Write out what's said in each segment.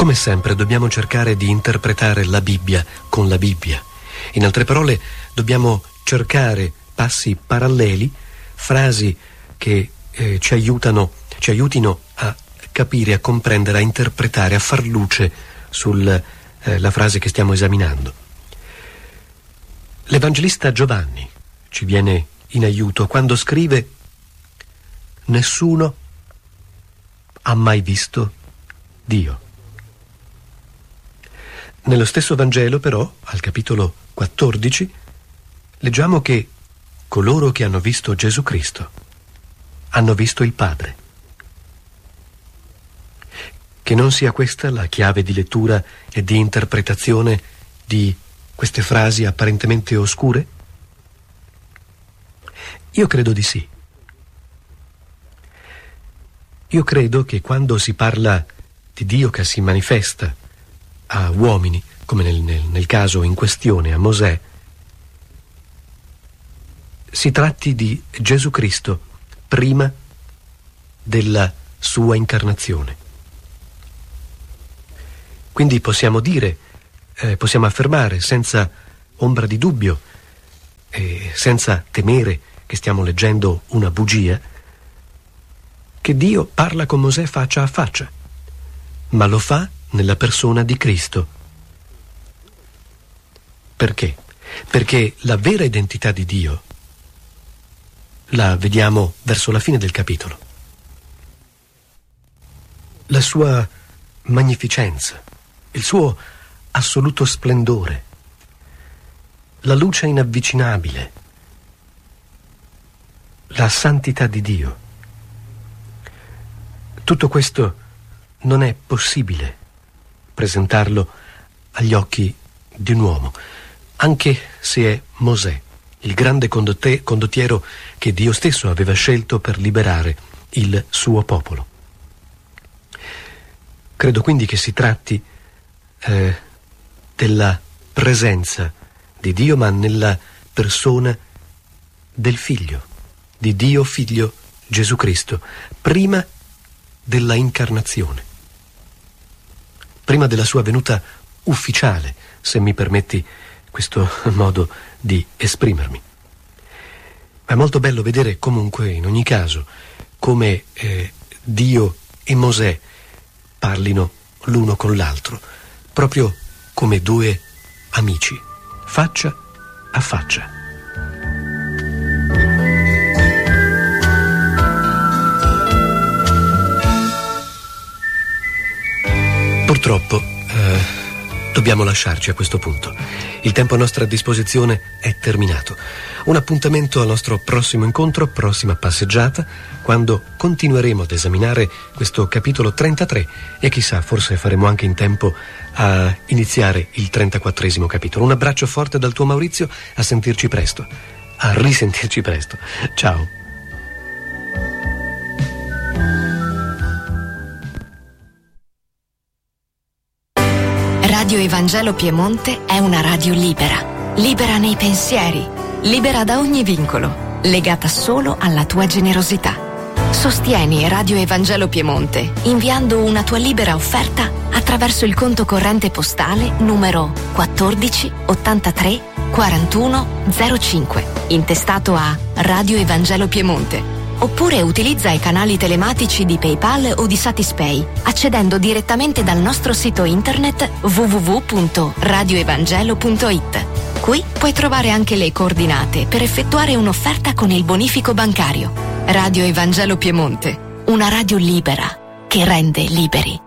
Come sempre dobbiamo cercare di interpretare la Bibbia con la Bibbia. In altre parole, dobbiamo cercare passi paralleli, frasi che ci aiutino a capire, a comprendere, a interpretare, a far luce sulla frase che stiamo esaminando. L'Evangelista Giovanni ci viene in aiuto quando scrive: nessuno ha mai visto Dio. Nello stesso Vangelo, però, al capitolo 14, leggiamo che coloro che hanno visto Gesù Cristo hanno visto il Padre. Che non sia questa la chiave di lettura e di interpretazione di queste frasi apparentemente oscure? Io credo di sì. Io credo che quando si parla di Dio che si manifesta a uomini, come nel caso in questione, a Mosè, si tratti di Gesù Cristo prima della sua incarnazione. Quindi possiamo dire, possiamo affermare senza ombra di dubbio e senza temere che stiamo leggendo una bugia, che Dio parla con Mosè faccia a faccia, ma lo fa nella persona di Cristo. Perché? Perché la vera identità di Dio la vediamo verso la fine del capitolo. La sua magnificenza, il suo assoluto splendore, la luce inavvicinabile, la santità di Dio. Tutto questo non è possibile presentarlo agli occhi di un uomo, anche se è Mosè, il grande condottiero che Dio stesso aveva scelto per liberare il suo popolo. Credo quindi che si tratti della presenza di Dio, ma nella persona del Figlio, di Dio Figlio Gesù Cristo, prima della incarnazione, prima della sua venuta ufficiale, se mi permetti questo modo di esprimermi. È molto bello vedere comunque, in ogni caso, come Dio e Mosè parlino l'uno con l'altro, proprio come due amici, faccia a faccia. Purtroppo dobbiamo lasciarci a questo punto. Il tempo a nostra disposizione è terminato. Un appuntamento al nostro prossimo incontro, prossima passeggiata, quando continueremo ad esaminare questo capitolo 33 e chissà, forse faremo anche in tempo a iniziare il 34esimo capitolo. Un abbraccio forte dal tuo Maurizio, a sentirci presto, a risentirci presto. Ciao. Radio Evangelo Piemonte è una radio libera, libera nei pensieri, libera da ogni vincolo, legata solo alla tua generosità. Sostieni Radio Evangelo Piemonte inviando una tua libera offerta attraverso il conto corrente postale numero 14 83 41 05, intestato a Radio Evangelo Piemonte. Oppure utilizza i canali telematici di PayPal o di Satispay, accedendo direttamente dal nostro sito internet www.radioevangelo.it. Qui puoi trovare anche le coordinate per effettuare un'offerta con il bonifico bancario. Radio Evangelo Piemonte, una radio libera che rende liberi.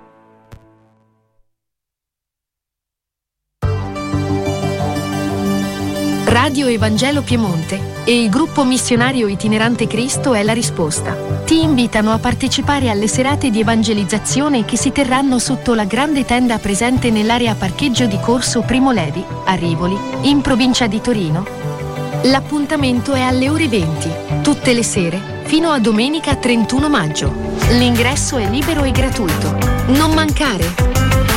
Radio Evangelo Piemonte e il gruppo missionario itinerante Cristo è la risposta. Ti invitano a partecipare alle serate di evangelizzazione che si terranno sotto la grande tenda presente nell'area parcheggio di Corso Primo Levi, a Rivoli, in provincia di Torino. L'appuntamento è alle ore 20, tutte le sere, fino a domenica 31 maggio. L'ingresso è libero e gratuito. Non mancare!